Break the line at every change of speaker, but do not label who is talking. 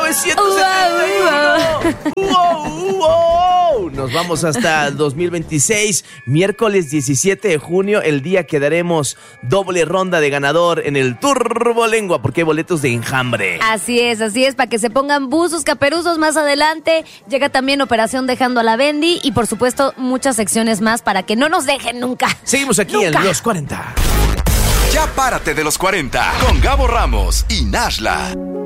1971. ¡Wow! Nos vamos hasta 2026, miércoles 17 de junio, el día que daremos doble ronda de ganador en el Turbolengua, porque hay boletos de enjambre.
Así es, para que se pongan buzos, caperuzos más adelante. Llega también Operación Dejando a la Bendy y por supuesto muchas secciones más para que no nos dejen nunca.
Seguimos aquí en Los 40.
Ya párate de los 40 con Gabo Ramos y Nashla.